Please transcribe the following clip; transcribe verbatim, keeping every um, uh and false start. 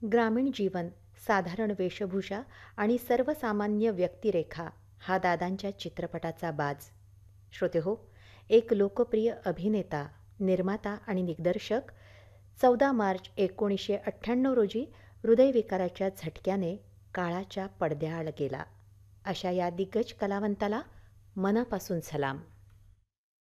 ग्रामीण जीवन, साधारण वेशभूषा आणि सर्वसामान्य व्यक्तिरेखा हा दादांच्या चित्रपटाचा बाज. श्रोतेहो, एक लोकप्रिय अभिनेता, निर्माता आणि दिग्दर्शक चौदा मार्च एकोणीसशे अठ्ठ्याण्णव रोजी हृदयविकाराच्या झटक्याने काळाच्या पडद्याआड गेला. अशा या दिग्गज कलावंताला मनापासून सलाम.